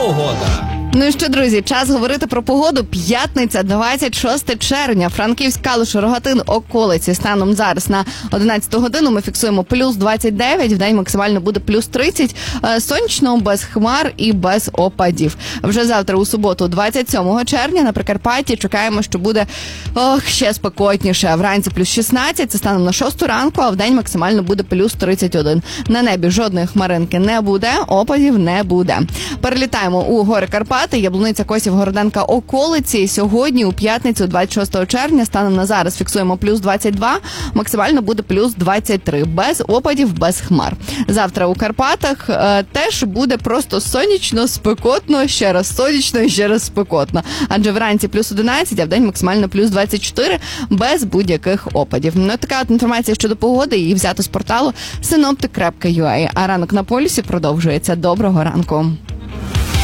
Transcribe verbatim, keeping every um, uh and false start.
Погода. Ну і що, друзі, час говорити про погоду. П'ятниця, двадцять шосте червня. Франківськ, Калуш, Рогатин, околиці. Станом зараз на одинадцяту годину ми фіксуємо плюс двадцять дев'ять, вдень максимально буде плюс тридцять. Сонячно, без хмар і без опадів. Вже завтра, у суботу, двадцять сьомого червня, на Прикарпатті чекаємо, що буде ох, ще спекотніше. Вранці плюс шістнадцять, це станом на шосту ранку, а вдень максимально буде плюс тридцять один. На небі жодної хмаринки не буде, опадів не буде. Перелітаємо у гори Карпат. Яблуниця, Косів, Городенка, околиці. Сьогодні, у п'ятницю, двадцять шостого червня, станом на зараз фіксуємо плюс двадцять два, максимально буде плюс двадцять три. Без опадів, без хмар. Завтра у Карпатах е, теж буде просто сонячно, спекотно, ще раз сонячно і ще раз спекотно. Адже вранці плюс одинадцять, а вдень максимально плюс двадцять чотири, без будь-яких опадів. Ну, така от інформація щодо погоди, її взято з порталу синоптик крапка ю а. А ранок на полюсі продовжується. Доброго ранку.